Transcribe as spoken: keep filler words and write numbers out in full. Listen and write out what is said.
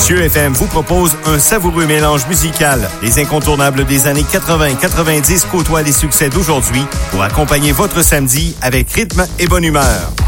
CIeux F M vous propose un savoureux mélange musical. Les incontournables des années quatre-vingts quatre-vingt-dix côtoient les succès d'aujourd'hui pour accompagner votre samedi avec rythme et bonne humeur.